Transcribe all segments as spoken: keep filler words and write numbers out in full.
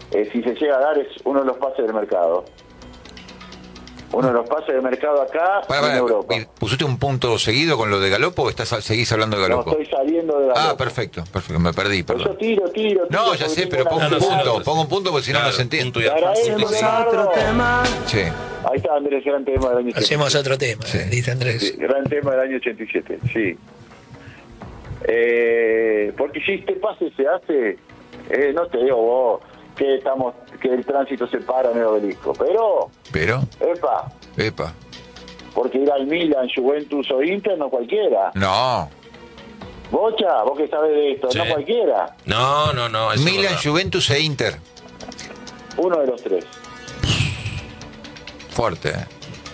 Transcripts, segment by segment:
eh, si se llega a dar, es uno de los pases del mercado. Uno de los pases del mercado acá para, y para, en Europa. ¿Pusiste un punto seguido con lo de Galopo o estás, seguís hablando de Galopo? No, estoy saliendo de Galopo. Ah, perfecto, perfecto, me perdí, Pues perdón. yo tiro, tiro, tiro. No, ya sé, pero pongo un no, no, punto, no, pongo un punto porque si no, claro, no se entiende. punto y Para aparte. eso, Sí, sí. Leonardo. Sí. Ahí está, Andrés, gran tema del año ochenta y siete. Hacemos otro tema, Sí. dice Andrés. Sí, gran tema del año ochenta y siete, sí. Eh, porque si este pase se hace, eh, no te digo vos que estamos, que el tránsito se para en el obelisco, pero, Pero, epa, epa, porque ir al Milan, Juventus o Inter no cualquiera. no. Bocha, vos que sabés de esto, Sí. no cualquiera. No, no, no. eso Milan, es verdad. Juventus e Inter. Uno de los tres. Fuerte, ¿eh?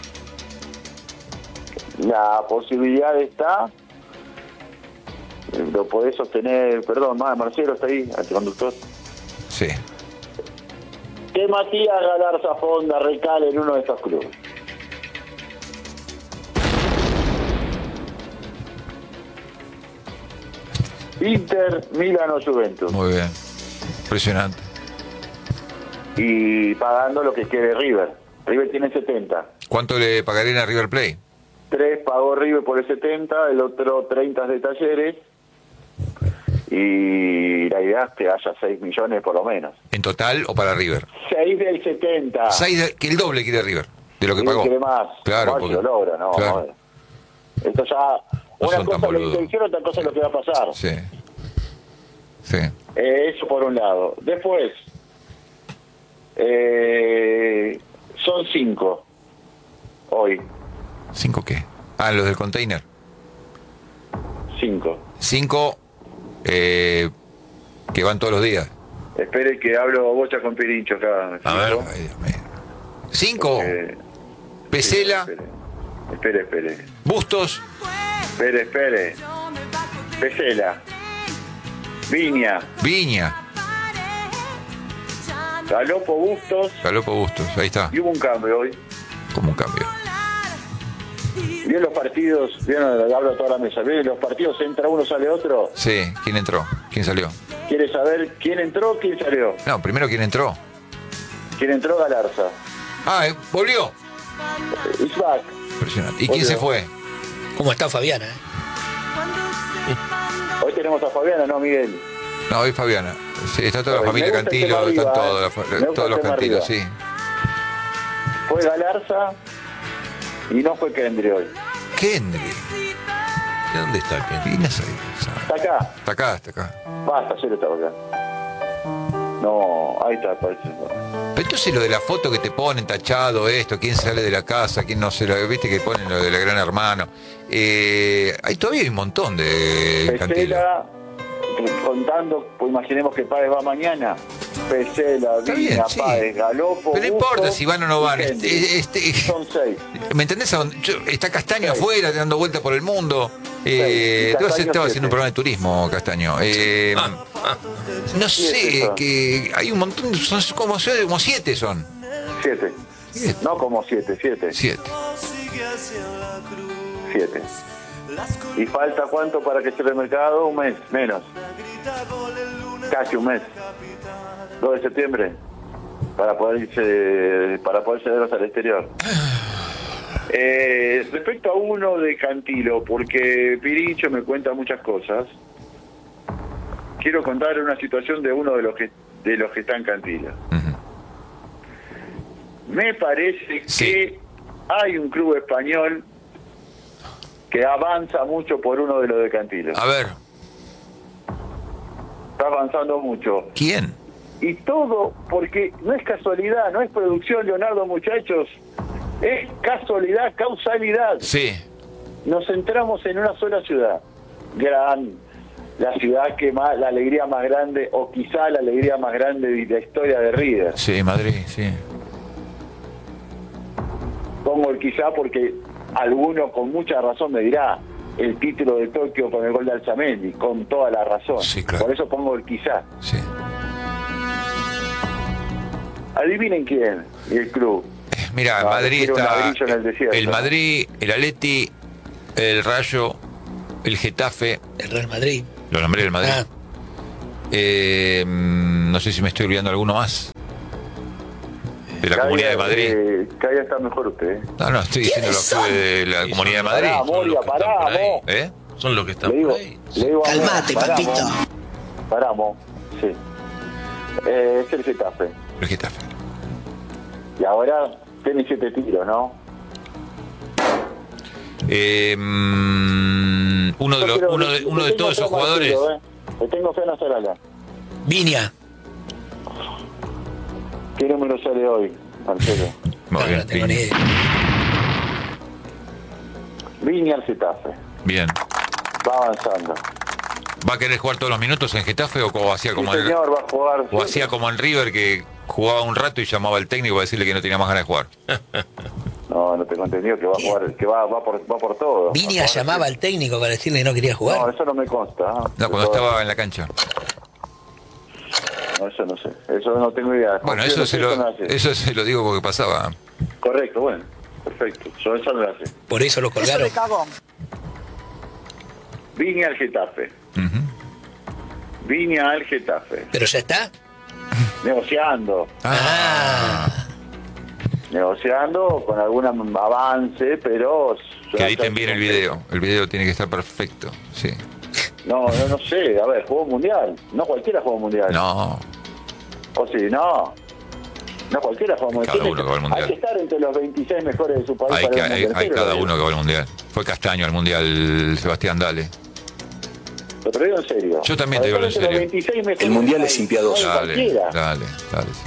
La posibilidad está, eh, lo podés sostener, perdón, más Marcelo está ahí, el conductor. Sí. Que Matías Galarza Fonda recale en uno de estos clubes. Inter, Milan o Juventus. Muy bien. Impresionante. Y pagando lo que quiere River. River tiene setenta. ¿Cuánto le pagarían a River Plate? Tres pagó River por el setenta, el otro treinta de Talleres. Y la idea es que haya seis millones por lo menos. ¿En total o para River? seis del setenta. Seis de- que el doble quiere River de lo que Y pagó. quiere más. Claro, Igual porque- si lo logra, ¿no? claro. Vamos a ver. Esto ya... No Una son tan cosa es la boludos. intención, otra cosa es lo que va a pasar. Sí. Sí. Eh, eso por un lado. Después, eh, son cinco hoy. ¿Cinco qué? Ah, los del container. Cinco. Cinco eh, que van todos los días. Espere que hablo bocha con Pirincho acá. A ver. Cinco. Ay, Dios mío. Cinco. Eh, Pesela, espere, espere, espere. Bustos, Espere, espere. Pesela. Viña. Viña, Galopo, Bustos. Galopo, Bustos. Ahí está. Y hubo un cambio hoy. Como un cambio. ¿Vieron los partidos? ¿Vieron? Hablo a toda la mesa. ¿Vieron los partidos? Entra uno, sale otro. Sí. ¿Quién entró? ¿Quién salió? ¿Quiere saber quién entró, quién salió? No, primero quién entró. ¿Quién entró? Galarza. Ah, eh, volvió. It's back. Impresionante. ¿Y quién se fue? ¿Cómo está Fabiana? eh? Hoy tenemos a Fabiana, ¿no, Miguel? No, hoy Fabiana. Sí, está toda la Me familia gusta el Cantilo, tema están arriba, todos, eh. la fa- Me gusta todos el los tema Cantilos, arriba. sí. Fue Galarza y no fue Kendry hoy. Kendry. ¿De dónde está? ¿Qué? ¿Quién es ahí? ¿Está acá? Está acá, está acá. Basta, ayer estaba acá. No, ahí está, parece. Pero entonces lo de la foto que te ponen tachado, esto, quién sale de la casa, quién no se lo, viste que ponen lo de la Gran Hermano. Eh, hay todavía hay un montón de Cantilo. Pesela, contando, pues imaginemos que Páez va mañana. Pesela, Está Viña, bien, sí. Páez, Galopo. Pero no importa Bustos si van o no y van. Kendry. Este, este- Son seis. ¿Me entendés? A dónde- yo- está Castaño Sí. afuera, dando vueltas por el mundo. Eh, Sí, y te vas a- Castaño estaba siete. haciendo un programa de turismo, Castaño. Eh, Ah, ah. no Sí, es sé, eso. que hay un montón, son como, como siete son. Siete. Siete. No como siete, siete. Siete. Siete. ¿Y falta cuánto para que cierre el mercado? Un mes, menos. Casi un mes. dos de septiembre. Para poder irse, para poder cederlos al exterior. Eh, respecto a uno de Cantilo, porque Pirincho me cuenta muchas cosas, quiero contar una situación de uno de los que de los que está en Cantilo. Ujú. Me parece Sí. que hay un club español que avanza mucho por uno de los de Cantilo. A ver, Está avanzando mucho. ¿quién? Y todo porque no es casualidad, no es producción, Leonardo, muchachos. Es casualidad, causalidad. Sí. Nos centramos en una sola ciudad. Gran, la ciudad que más, la alegría más grande, o quizá la alegría más grande de la historia de River. Sí, Madrid, sí. Pongo el quizá porque alguno con mucha razón me dirá el título de Tokio con el gol de Alzamendi, con toda la razón. Sí, claro. Por eso pongo el quizá. Sí. Adivinen quién, el club. Mira, No, Madrid quiero un está. ladrillo en el desierto. El Madrid, el Atleti, el Rayo, el Getafe. El Real Madrid. Lo nombré el Madrid. Ah, Eh, mm, no sé si me estoy olvidando alguno más. De la Cada Comunidad de día, Madrid. eh, cada día está mejor usted. ¿eh? No, no, estoy diciendo los clubes de la Sí, Comunidad de son- Madrid. Pará, Son Moria, los que están pará, por ahí. vos. ¿Eh? Son los que están Le digo, por ahí. le digo a vos, Calmate, paramos, papito. Paramos, sí. Eh, es el Getafe. El Getafe. Y ahora tiene siete tiros, ¿no? Eh, mm, uno de, Yo los, creo uno que- de, uno que de tengo todos esos fe en jugadores. Marcelo, ¿eh? Que tengo fe en Azarala. Viña. ¿Qué número sale hoy, Marcelo? Muy No, bien, no tengo ni bien. idea. Viña al Getafe. Bien. Va avanzando. ¿Va a querer jugar todos los minutos en Getafe o como hacía como Sí, en, señor, va a jugar. o hacía como en River, que jugaba un rato y llamaba al técnico para decirle que no tenía más ganas de jugar? No, no tengo entendido que va a jugar, que va, va por, va por todo. Viña Va a jugar llamaba así. al técnico para decirle que no quería No, jugar. eso no me consta. ¿eh? No, cuando Eso- estaba en la cancha. No, eso no sé. Eso no tengo idea. Bueno, Confío eso en se, usted, lo, eso no hace. eso se lo digo porque pasaba. Correcto, bueno. Perfecto. Yo eso no lo hace. Por eso lo colgaron. Viña al Getafe. Ujú. Viña al Getafe. ¿Pero ya está? Negociando. Ah. Negociando con algún avance, pero... Que editen bien el video. El video tiene que estar perfecto. Sí. No, no, no sé. A ver, juego mundial. No cualquiera juega mundial. No. O sí, no. No cualquiera juega mundial. Cada Tiene uno que- que va al mundial. Hay que estar entre los veintiséis mejores de su país Hay, para que, ir al hay, mundial. hay Pero, cada eh, uno que va al mundial. Fue Castaño al mundial, Sebastián Dale. Lo te lo digo en serio. Yo también Para te digo estar en entre los serio. veintiséis mejores El mundial del es país, impiedoso. no hay Dale, cualquiera. dale, dale. sí.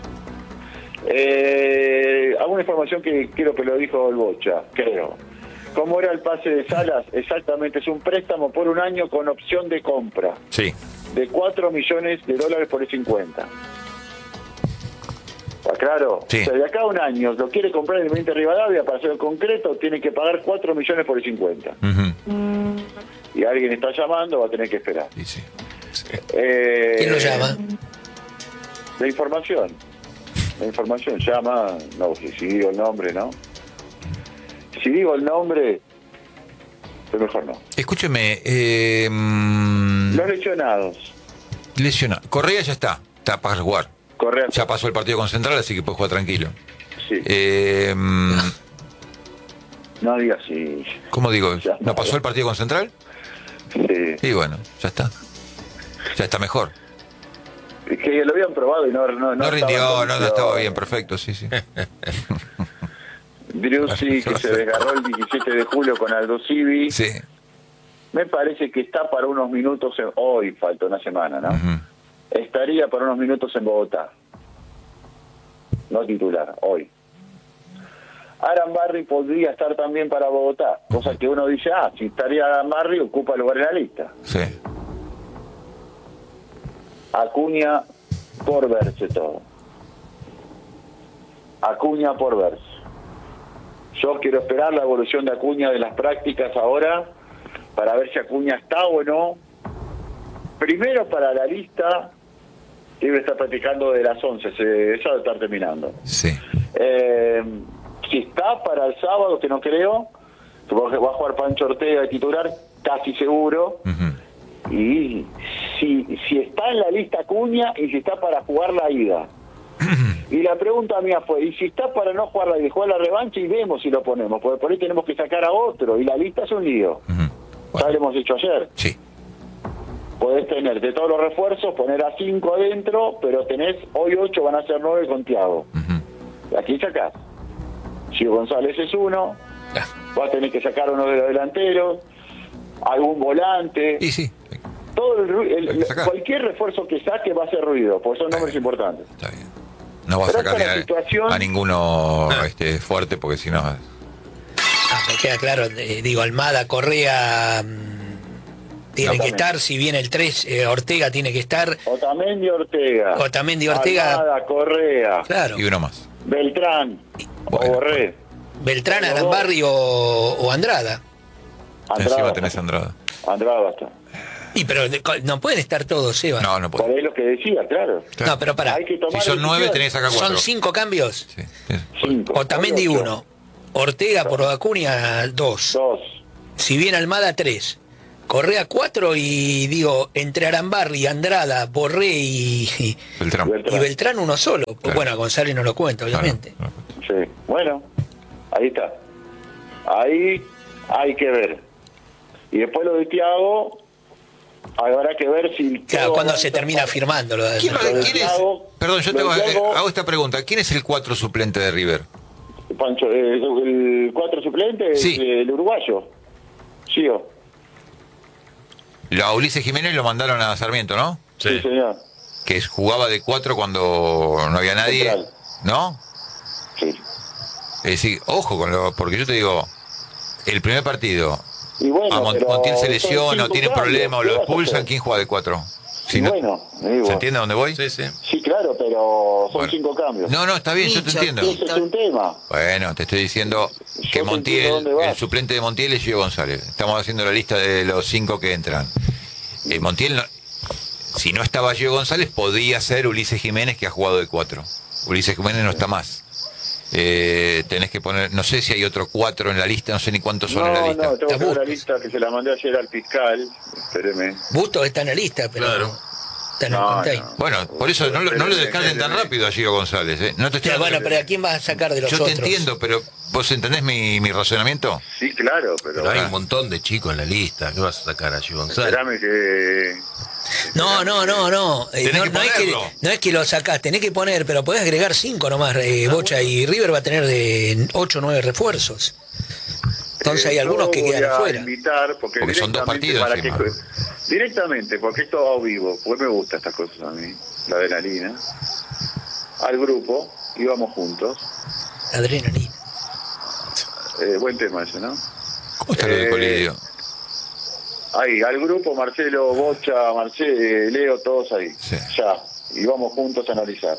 Eh, alguna información que creo que lo dijo el Bocha, creo. ¿Cómo era el pase de Salas? Exactamente, es un préstamo por un año con opción de compra Sí. de cuatro millones de dólares por el cincuenta. ¿Está claro? Sí. O sea, de acá a un año lo quiere comprar el Independiente Rivadavia, para hacerlo concreto, tiene que pagar cuatro millones por el cincuenta. Ujú. Y alguien está llamando, va a tener que esperar. Sí, sí. Eh, ¿Quién lo llama? La información. La información llama, no, si, si digo el nombre, ¿no? Si digo el nombre, pues mejor no. Escúcheme, eh, mm, Los lesionados. lesiona. Correa ya está, está para jugar. Correa. Ya pasó el partido con Central, así que puede jugar tranquilo. Sí. Eh, mm, No digas sí. ¿Cómo digo? Ya, ¿No pasó el partido con Central? Sí. Sí, bueno, ya está. Ya está mejor. Es que lo habían probado y no no, No rindió, estaba en no, no estaba condición. bien, perfecto, sí, sí. Driussi, que se desgarró el diecisiete de julio con Aldo Civi. Sí. Me parece que está para unos minutos, en- hoy falta una semana, ¿no? Ujú. Estaría para unos minutos en Bogotá. No titular, hoy. Aran Barry podría estar también para Bogotá, cosa que uno dice, ah, si estaría Aran Barry, ocupa lugar en la lista. Sí. Acuña por verse todo. Acuña por verse. Yo quiero esperar la evolución de Acuña de las prácticas ahora para ver si Acuña está o no. Primero para la lista, debe estar practicando de las once, se, eso debe estar terminando. Sí. Eh, si está para el sábado, que no creo, que va a jugar Pancho Ortega de titular, casi seguro. Ujú. Y si, si está en la lista Acuña y si está para jugar la ida. Y la pregunta mía fue, ¿y si está para no jugar la ida y jugar la revancha? Y vemos si lo ponemos, porque por ahí tenemos que sacar a otro, y la lista es un lío. Ujú. Ya Bueno, lo hemos hecho ayer. sí. Podés tener de todos los refuerzos, poner a cinco adentro, pero tenés, hoy ocho van a ser nueve con Thiago. Ujú. Aquí sacás. Gio González es uno, Ah, va a tener que sacar uno de los delanteros, algún volante. Y sí, Todo el, ru- el- Hay que sacar. cualquier refuerzo que saque va a hacer ruido, porque son nombres importantes. está bien. No va a Pero sacar esta ni es la a, situación. a ninguno este, fuerte, porque si no... ah, me queda claro, eh, digo, Almada, Correa mm, tienen No, que también. estar, si viene el tres, eh, Ortega tiene que estar, Otamendi Ortega. Otamendi Ortega. Almada, Correa. claro, Y uno más. Beltrán. Bueno. O Borré. Beltrán, Los dos. Arambarri o, o Andrada. Andrada. Encima tenés a Andrada. Andrada va a estar. Y pero de- no pueden estar todos, Eva. No, no Por puede. ahí lo que decía, claro. Claro. No, pero pará, Hay que tomar Si son nueve, decisiones. tenés acá cuatro. son cinco cambios. Sí, sí. Cinco. Otamendi Ocho. uno, Ortega por Acuña dos. Dos. Si viene Almada tres, Correa cuatro y digo, entre Arambarri, Andrada, Borré y, y, Beltrán. y Beltrán uno solo. Claro. Bueno, a González no lo cuenta, obviamente. Claro. Sí, bueno, ahí está. Ahí hay que ver. Y después lo de Thiago, habrá que ver si... Claro, cuando se termina firmando. Lo de, ¿Quién, lo quién de- es? Thiago, Perdón, yo te lo hago, de Thiago- hago esta pregunta. ¿Quién es el cuatro suplente de River? Pancho, eh, el cuatro suplente Sí. es el uruguayo. Sí, o- La Ulises Jiménez lo mandaron a Sarmiento, ¿no? sí, señor. Que jugaba de cuatro cuando no había nadie, Central. ¿no? Sí. Es decir, ojo con lo, porque yo te digo, el primer partido, Y bueno, a Mon- pero Montiel se son lesiona o cinco tiene un cambios, problema o ¿qué lo vas a expulsan, hacer? ¿quién juega de cuatro? Si Y no- bueno, digo, ¿Se entiende a dónde voy? Sí, sí. sí, claro, pero son Bueno. cinco cambios. No, no, está bien, yo te entiendo. Ese es un tema. Bueno, te estoy diciendo Yo que te Montiel, entiendo dónde vas. el suplente de Montiel es Gio González. Estamos haciendo la lista de los cinco que entran. Eh, Montiel, no- si no estaba Gio González, podía ser Ulises Jiménez, que ha jugado de cuatro. Ulises Jiménez no está más. Eh, tenés que poner, no sé si hay otro cuatro en la lista, no sé ni cuántos son en la No, lista. no, tengo que Está ver la Bustos. lista que se la mandé ayer al fiscal. Espéreme. Bustos está en la lista, pero Claro. está en el No, container. no. Bueno, por eso no, lo- no lo descarten tan rápido a Gio González. ¿eh? No te estoy Claro, bueno, hablando- pero ¿a quién vas a sacar de los Yo otros? te entiendo, pero ¿vos entendés mi, mi razonamiento? Sí, claro, pero, Pero hay bueno, un montón de chicos en la lista. ¿Qué vas a sacar a Gio González? espérame que... No, no, no, no. Eh, Tenés no, que no es que, ponerlo. no es que lo sacás, tenés que poner, pero podés agregar cinco nomás, eh, Bocha, y River va a tener de ocho o nueve refuerzos. Entonces hay Eh, algunos yo que voy quedan a afuera. invitar, porque, Porque son dos directamente partidos para encima. que- Directamente, porque esto va a vivo, porque me gustan estas cosas a mí, la adrenalina. Al grupo, íbamos juntos. Adrenalina. Eh, buen tema ese, ¿no? ¿Cómo está lo de Eh, Colidio? Ahí, al grupo, Marcelo, Bocha, Marcelo, Leo, todos ahí. Sí. Ya, y vamos juntos a analizar.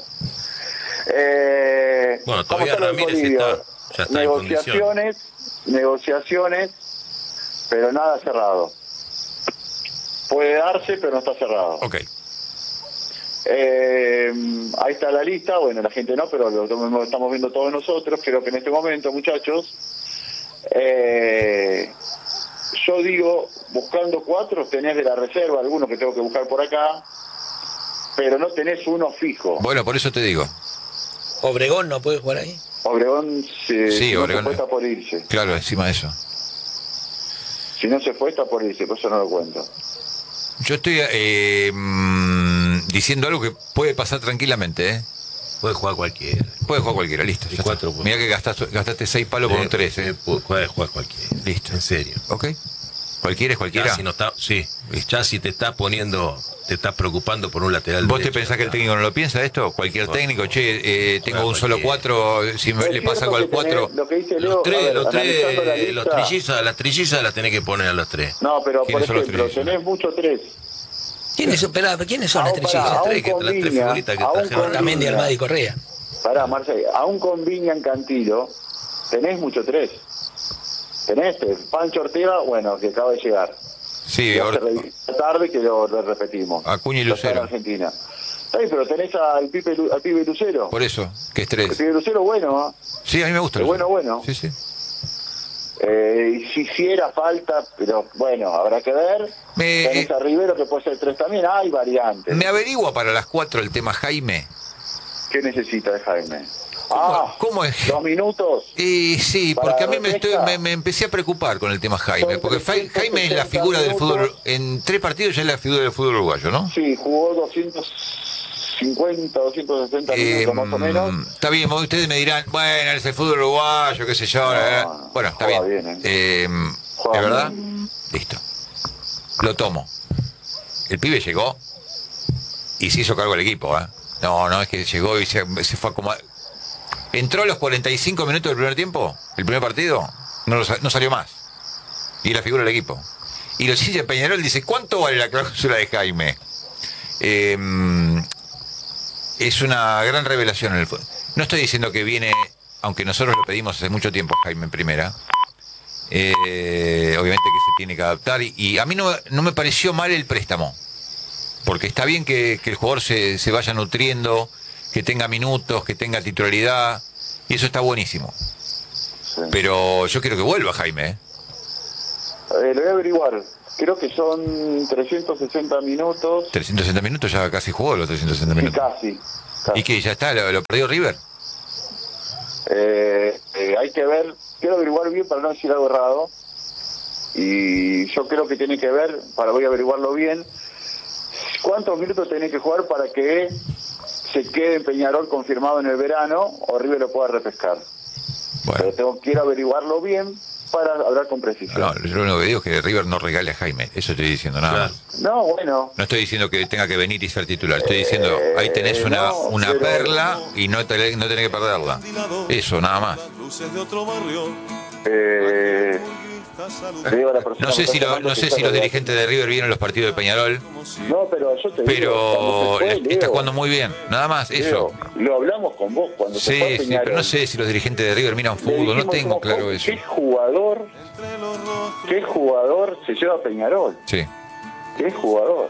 Eh, Bueno, ¿cómo todavía está lo de Ramírez Colidio? está, ya está en negociaciones, negociaciones, pero nada cerrado. Puede darse, pero no está cerrado. Ok. Eh, ahí está la lista, bueno, la gente no, pero lo, lo estamos viendo todos nosotros. Creo que en este momento, muchachos, eh, yo digo, buscando cuatro, tenés de la reserva algunos que tengo que buscar por acá, pero no tenés uno fijo. Bueno, por eso te digo. Obregón no puede jugar ahí. Obregón se, Sí, si no Obregón. se fue está por irse. Claro, encima de eso. Si no se fue está por irse, por eso no lo cuento. Yo estoy eh, mm, diciendo algo que puede pasar tranquilamente, ¿eh? Puede jugar cualquiera. Puede jugar cualquiera, listo. Y ya cuatro, está. pues. Mirá que gastaste, gastaste seis palos por un tres, ¿eh? Puede puede jugar cualquiera. Listo. En serio. Ok. ¿Cualquiera es cualquiera? Ya si no está, sí. Ya si te estás poniendo, te estás preocupando por un lateral ¿Vos te derecho, pensás que el ya. técnico no lo piensa esto? Cualquier Bueno, técnico, che, eh, tengo bueno, un solo cualquiera. cuatro, si me- Es le pasa cierto algo al que tenés- cuatro. Lo que dice Leo, Los a tres, ver, los analizando la tres, los lista- trillizas, las trillizas las tenés que poner a los tres. No, pero por ¿Quiénes son los ejemplo, trillizos? tenés muchos tres. ¿Quiénes son, esperá, ¿quiénes son las Aún, trillizas? pará, Las aún tres que- con las tres Viña, figuritas que aún trajeron. con También de Viña. Almada y Correa. Pará, Marcelo, aún con Viña en Cantilo, tenés mucho tres. Tenés este, Pancho Ortega, bueno, que acaba de llegar. Sí, Ya ahora- se revisó tarde que lo, lo repetimos. Acuña y Ya está en Lucero. Argentina. Está bien, pero tenés al pibe, Lu- al pibe Lucero. por eso, que es El tres. pibe Lucero, bueno, ¿eh? Sí, a mí me gusta. El Lucero. bueno, bueno. Sí, sí. Eh, y si hiciera falta, pero bueno, habrá que ver. Me- Tenés a Rivero, que puede ser tres también, hay variantes. ¿Me averigua para las cuatro el tema Jaime? ¿Qué necesita de Jaime? Ah, cómo es? dos minutos. Y sí, Para porque a mí me, estoy, Rebeca. me, me empecé a preocupar con el tema Jaime, Son porque Fai- Jaime es la trescientos figura del sesenta fútbol, minutos. en tres partidos ya es la figura del fútbol uruguayo, ¿no? Sí, jugó doscientos cincuenta, doscientos sesenta Eh, minutos más o menos. Está bien, ustedes me dirán, bueno, es el fútbol uruguayo, qué sé yo. eh. no, Bueno, está juega bien. bien, Eh, Juega ¿Es verdad? bien. Listo. Lo tomo. El pibe llegó y se hizo cargo del equipo, ¿eh? No, no, es que llegó y se, se fue a como... Entró a los cuarenta y cinco minutos del primer tiempo, el primer partido, no, lo sa- no salió más. Y la figura del equipo. Y lo sigue Peñarol, dice, ¿cuánto vale la cláusula de Jaime? Eh, es una gran revelación en el fútbol. No estoy diciendo que viene, aunque nosotros lo pedimos hace mucho tiempo Jaime en primera, eh, obviamente que se tiene que adaptar, y, y a mí no, no me pareció mal el préstamo, porque está bien que, que el jugador se, se vaya nutriendo, que tenga minutos, que tenga titularidad, y eso está buenísimo. Sí. Pero yo quiero que vuelva Jaime, ¿eh? Eh, lo voy a averiguar. Creo que son trescientos sesenta minutos. trescientos sesenta minutos, ya casi jugó los trescientos sesenta Sí, minutos. casi, casi. ¿Y qué? ¿Ya está? ¿Lo, lo perdió River? Eh, eh, hay que ver, quiero averiguar bien para no decir algo errado. Y yo creo que tiene que ver, para voy a averiguarlo bien, cuántos minutos tiene que jugar para que se quede en Peñarol confirmado en el verano o River lo pueda repescar. Bueno. Pero tengo, quiero averiguarlo bien para hablar con precisión. No, yo lo único que digo es que River no regale a Jaime. Eso estoy diciendo, nada Claro. más. No, bueno. No estoy diciendo que tenga que venir y ser titular. Estoy diciendo, ahí tenés una, no, una pero- perla y no, te, no tenés que perderla. Eso, nada más. Eh, le digo a la persona No sé que si, está lo- llamando no que sé está si los rodeado. dirigentes de River vieron los partidos de Peñarol, No, pero yo te digo, pero cuando se fue, la- está Leo, jugando muy bien. Nada más, eso. Leo, lo hablamos con vos cuando se fue a Sí, sí, Peñarol. pero no sé si los dirigentes de River miran Le fútbol, no dijimos, tengo ¿cómo- claro eso. ¿Qué jugador, qué jugador se lleva a Peñarol? Sí. ¿Qué jugador?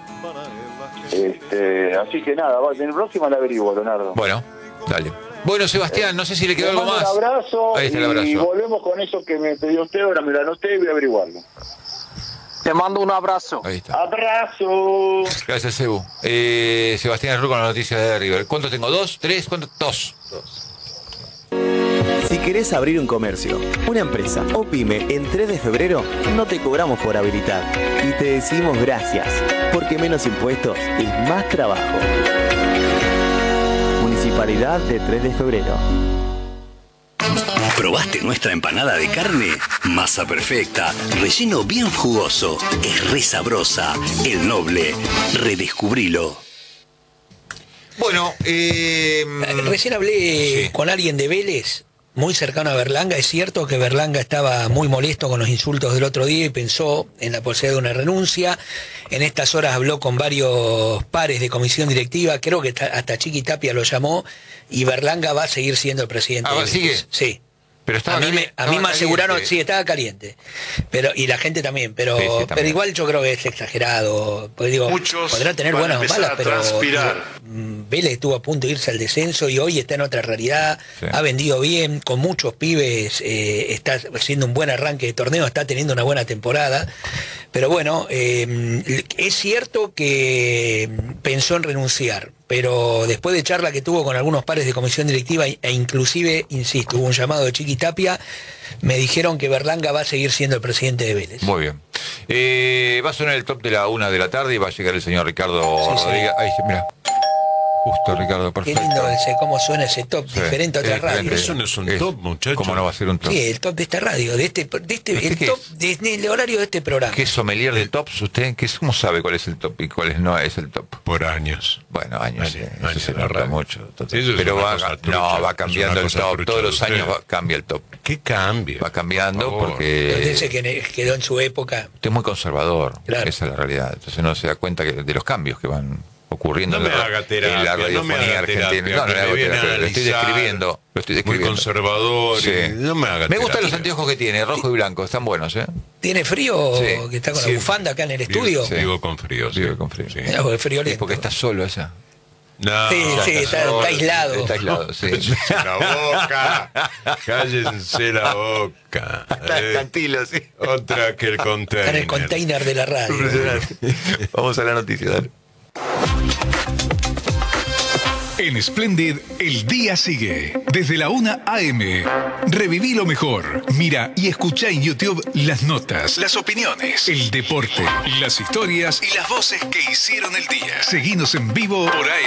Este, así que nada, va, en el próximo la averiguo, Leonardo. Bueno, dale. Bueno, Sebastián, no sé si le quedó Te algo mando más. un abrazo, Ahí está el y abrazo. volvemos con eso que me pidió usted, ahora me lo anoté y voy a averiguarlo. Te mando un abrazo. Ahí está. ¡Abrazo! Gracias, Ebu. Eh, Sebastián Arru con la noticia de River. ¿Cuántos tengo? ¿Dos? ¿Tres? ¿Cuántos? Dos. Si querés abrir un comercio, una empresa o pyme en tres de febrero, no te cobramos por habilitar y te decimos gracias, porque menos impuestos es más trabajo. Municipalidad de tres de febrero. ¿Probaste nuestra empanada de carne? Masa perfecta, relleno bien jugoso, es re sabrosa. El Noble, redescubrilo. Bueno, eh, Recién hablé Sí. con alguien de Vélez, muy cercano a Berlanga. Es cierto que Berlanga estaba muy molesto con los insultos del otro día y pensó en la posibilidad de una renuncia. En estas horas habló con varios pares de comisión directiva, creo que ta- hasta Chiqui Tapia lo llamó, y Berlanga va a seguir siendo el presidente. Ah, de ¿sigue? Vélez. Sí. pero estaba A mí, me, caliente, a mí estaba me aseguraron, caliente. sí, estaba caliente. Pero, y la gente también, pero, Sí, sí, también. pero igual yo creo que es exagerado. Porque digo, Muchos podrá tener van a buenas o empezar malas, a pero transpirar. digo, mm, Vélez estuvo a punto de irse al descenso y hoy está en otra realidad. Sí. Ha vendido bien, con muchos pibes, eh, está haciendo un buen arranque de torneo, está teniendo una buena temporada. Pero bueno, eh, es cierto que pensó en renunciar, pero después de charla que tuvo con algunos pares de comisión directiva e inclusive, insisto, hubo un llamado de Chiqui Tapia, me dijeron que Berlanga va a seguir siendo el presidente de Vélez. Muy bien. Eh, va a sonar el top de la una de la tarde y va a llegar el señor Ricardo Sí, sí. Rodríguez. Ahí, mira. Justo, Ricardo, Qué perfecto. lindo ese, cómo suena ese top, Sí, diferente a otra es radio. diferente. Eso no es un top, muchacho. ¿Cómo no va a ser un top? Sí, el top de esta radio, de este, de este, ¿Usted el qué top, es? de, el horario de este programa. ¿Qué es sommelier de tops? ¿Usted qué, cómo sabe cuál es el top y cuál es, no es el top? Por años. Bueno, años, sí, Años, eso años se de la nota radio. mucho. Sí, eso es pero una va, cosa no, trucha, va es cambiando una el cosa top. trucha Todos de los años usted. va- cambia el top. ¿Qué cambio? Va cambiando Por favor. porque Dice que ne- quedó en su época. usted es muy conservador. Claro. Esa es la realidad. Entonces no se da cuenta que, de los cambios que van ocurriendo No en, me la, haga en terapia, la no me radiofonía haga terapia, argentina. No, no que le hago me viene a terapia, lo estoy analizar. describiendo. Lo estoy Muy describiendo. conservador. Sí. y no me haga Me gustan los terapia. anteojos que tiene, rojo y blanco, están buenos, ¿eh? ¿Tiene frío Sí. que está con Sí. la bufanda acá en el Vivo- estudio? Sí. Vivo con frío. sí. Vive con frío. Sí. Mirá, porque es friolento. Es porque está solo esa. No, Sí, sí, está, solo, está aislado. Está aislado, sí. Cállense la boca. Cállense la boca. Está Eh, tranquilo, sí. otra que el Está en container. el container de la radio. Impresionante. Vamos a la noticia, dale. En Splendid, el día sigue. Desde la una a eme. Reviví lo mejor. Mira y escucha en YouTube las notas, las opiniones, el deporte, las historias y las voces que hicieron el día. Seguinos en vivo por A M.